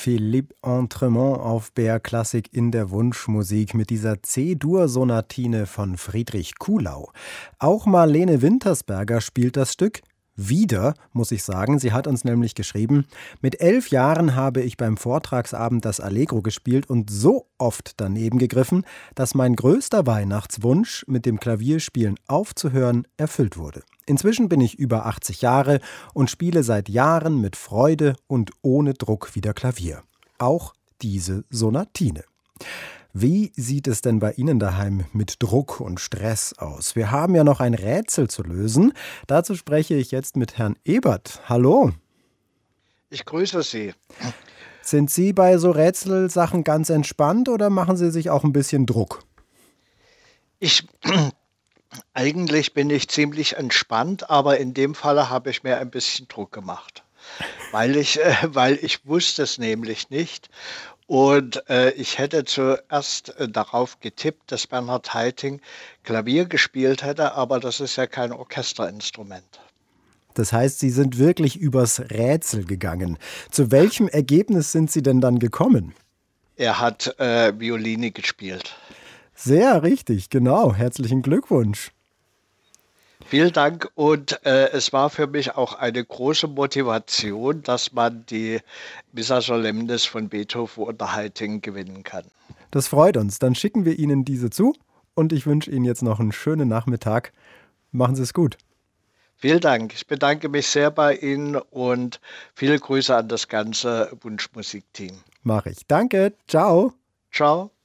Philippe Entremont auf BR Klassik in der Wunschmusik mit dieser C-Dur-Sonatine von Friedrich Kuhlau. Auch Marlene Wintersberger spielt das Stück. Wieder, muss ich sagen. Sie hat uns nämlich geschrieben: Mit 11 Jahren habe ich beim Vortragsabend das Allegro gespielt und so oft daneben gegriffen, dass mein größter Weihnachtswunsch, mit dem Klavierspielen aufzuhören, erfüllt wurde. Inzwischen bin ich über 80 Jahre und spiele seit Jahren mit Freude und ohne Druck wieder Klavier. Auch diese Sonatine. Wie sieht es denn bei Ihnen daheim mit Druck und Stress aus? Wir haben ja noch ein Rätsel zu lösen. Dazu spreche ich jetzt mit Herrn Ebert. Hallo. Ich grüße Sie. Sind Sie bei so Rätselsachen ganz entspannt oder machen Sie sich auch ein bisschen Druck? Eigentlich bin ich ziemlich entspannt, aber in dem Falle habe ich mir ein bisschen Druck gemacht, weil ich wusste es nämlich nicht. Und ich hätte zuerst darauf getippt, dass Bernhard Haitink Klavier gespielt hätte, aber das ist ja kein Orchesterinstrument. Das heißt, Sie sind wirklich übers Rätsel gegangen. Zu welchem Ergebnis sind Sie denn dann gekommen? Er hat Violine gespielt. Sehr richtig, genau. Herzlichen Glückwunsch. Vielen Dank und es war für mich auch eine große Motivation, dass man die Missa Solemnis von Beethoven unter Haitink gewinnen kann. Das freut uns. Dann schicken wir Ihnen diese zu und ich wünsche Ihnen jetzt noch einen schönen Nachmittag. Machen Sie es gut. Vielen Dank. Ich bedanke mich sehr bei Ihnen und viele Grüße an das ganze Wunschmusikteam. Mache ich. Danke. Ciao. Ciao.